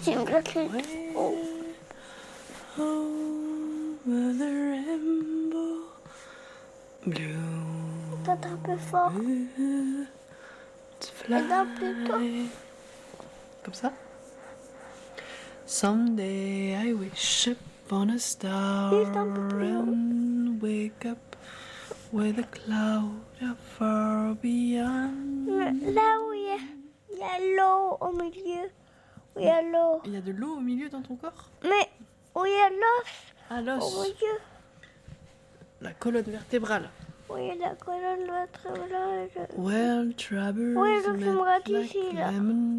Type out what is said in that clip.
c'est une glace. Ouais. Oh. Over the rainbow, blue Peut-être un peu fort. birds fly. Et là, plutôt. Comme ça. Someday I wish upon a star Juste un peu plus haut. and wake up where the clouds are far beyond. Là où il y a l'eau au milieu. Où il y a l'eau. Il y a de l'eau au milieu dans ton corps? Mais où il y a l'os Ah, au l'os, milieu. la colonne vertébrale. Où il y a la colonne vertébrale. Well, troubles Ouais, donc je me met rate like ici, là. lemon